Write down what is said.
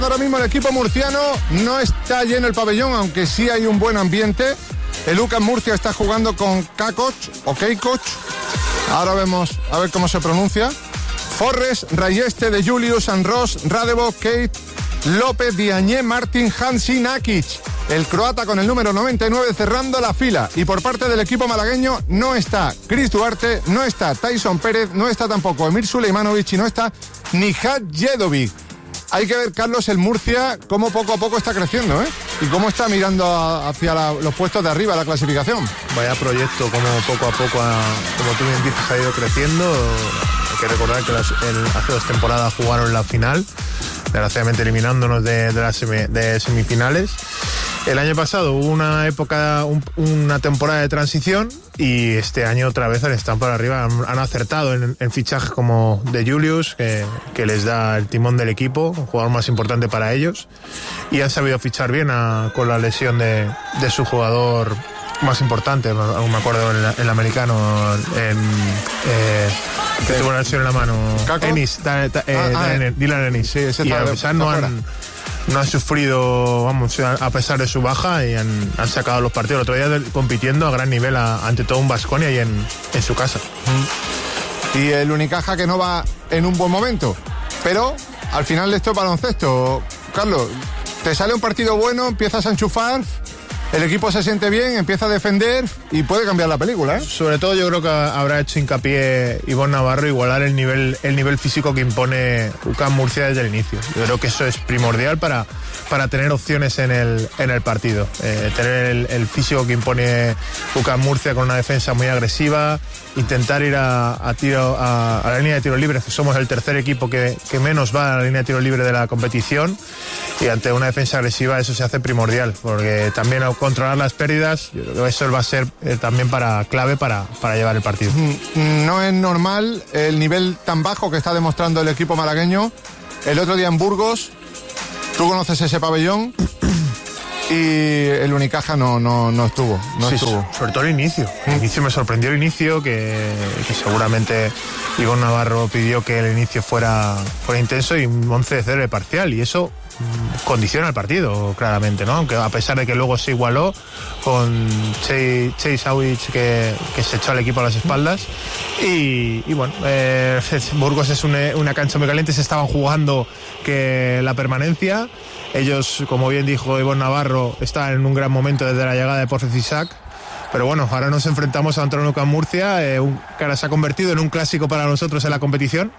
Ahora mismo el equipo murciano no está lleno el pabellón, aunque sí hay un buen ambiente. El UCAM Murcia está jugando con Kakoc o Keikoch. Ahora vemos a ver cómo se pronuncia. Forres, Rayeste, De Julius, Sanros, Radevo, Kate, López, Diagne, Martin, Hansi, Nakic. El croata con el número 99 cerrando la fila. Y por parte del equipo malagueño no está Chris Duarte, no está Tyson Pérez, no está tampoco Emir Sulejmanovic y no está Nihat Jedovic. Hay que ver, Carlos, el Murcia, cómo poco a poco está creciendo, ¿eh? Y cómo está mirando hacia los puestos de arriba de la clasificación. Vaya proyecto, como poco a poco, como tú bien dices, ha ido creciendo. Hay que recordar que hace 2 temporadas jugaron la final, desgraciadamente eliminándonos de semifinales. El año pasado hubo una temporada de transición y este año otra vez están por arriba. Han acertado en fichajes como De Julius, que les da el timón del equipo, un jugador más importante para ellos, y han sabido fichar bien con la lesión de su jugador más importante. Aún me acuerdo el americano, que tuvo una lesión en la mano, Dylan Ennis. Sí, ese y a pesar no han sufrido, a pesar de su baja, y han sacado los partidos. El otro día compitiendo a gran nivel ante todo un Baskonia y en su casa. Y el Unicaja que no va en un buen momento. Pero al final de esto es baloncesto. Carlos, te sale un partido bueno, empiezas a enchufar, el equipo se siente bien, empieza a defender y puede cambiar la película, ¿eh? Sobre todo yo creo que habrá hecho hincapié Ivonne Navarro igualar el nivel físico que impone UCAM Murcia desde el inicio. Yo creo que eso es primordial para tener opciones en el partido. Tener el físico que impone UCAM Murcia con una defensa muy agresiva, intentar ir a la línea de tiro libre, que somos el tercer equipo que menos va a la línea de tiro libre de la competición, y ante una defensa agresiva eso se hace primordial, porque también controlar las pérdidas, yo creo que eso va a ser también clave para llevar el partido. No es normal el nivel tan bajo que está demostrando el equipo malagueño. El otro día en Burgos, tú conoces ese pabellón, y el Unicaja no estuvo. Sobre todo el inicio. El inicio me sorprendió, que seguramente Ivonne Navarro pidió que el inicio fuera intenso, y un 11-0 de parcial, y eso condiciona el partido claramente, ¿no? Aunque a pesar de que luego se igualó con Chase Awich, que se echó al equipo a las espaldas, y bueno, Burgos es una cancha muy caliente. Se estaban jugando que la permanencia. Ellos, como bien dijo Ivonne Navarro, estaban en un gran momento desde la llegada de Porfes Isaac. Pero bueno, ahora nos enfrentamos a un UCAM Murcia, que ahora se ha convertido en un clásico para nosotros en la competición.